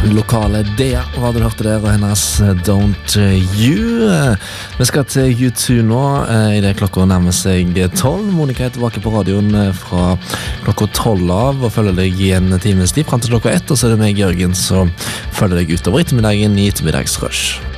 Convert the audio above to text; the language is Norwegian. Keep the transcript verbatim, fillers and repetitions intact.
Lokale Dea var det du hørte der, og hennes Don't You. Vi skal til U to nå, i det klokka nærmer seg tolv. Monica er tilbake på radioen fra klokka tolv av, og følger deg i en times tid frem til klokka ett, og så er det meg, Jørgen, som følger deg utover ettermiddagen i ettermiddagsrush.